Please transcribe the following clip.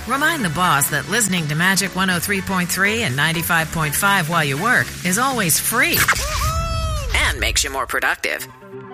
Remind the boss that listening to Magic 103.3 and 95.5 while you work is always free and makes you more productive.